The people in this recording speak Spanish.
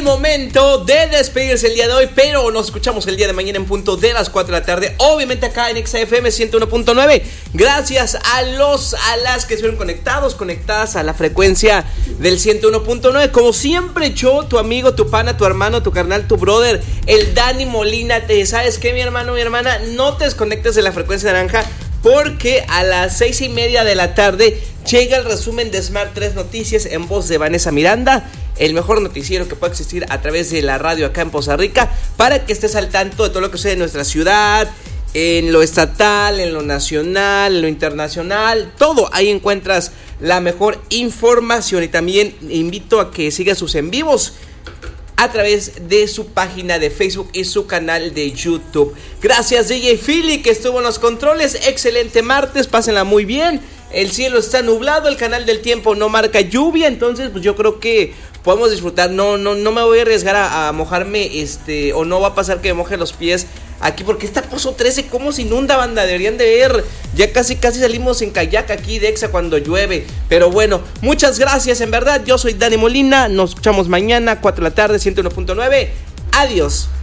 momento de despedirse el día de hoy, pero nos escuchamos el día de mañana en punto de las 4 de la tarde, obviamente acá en XFM 101.9. Gracias a las que estuvieron conectadas a la frecuencia del 101.9. Como siempre, yo, tu amigo, tu pana, tu hermano, tu carnal, tu brother, el Dani Molina. ¿Sabes qué, mi hermano, mi hermana? No te desconectes de la frecuencia naranja, porque a las 6:30 de la tarde llega el resumen de Smart 3 Noticias en voz de Vanessa Miranda, el mejor noticiero que puede existir a través de la radio acá en Poza Rica, para que estés al tanto de todo lo que sucede en nuestra ciudad, en lo estatal, en lo nacional, en lo internacional, todo. Ahí encuentras la mejor información, y también invito a que sigas sus en vivos a través de su página de Facebook y su canal de YouTube. Gracias DJ Philly, que estuvo en los controles. Excelente martes, pásenla muy bien. El cielo está nublado, el canal del tiempo no marca lluvia, entonces pues yo creo que podemos disfrutar. No me voy a arriesgar a mojarme, o no va a pasar que me moje los pies aquí, porque esta Pozo 13 cómo se inunda, banda. Deberían de ver, ya casi salimos en kayak aquí de Exa cuando llueve. Pero bueno, muchas gracias, en verdad. Yo soy Dani Molina, nos escuchamos mañana 4 de la tarde, 101.9. Adiós.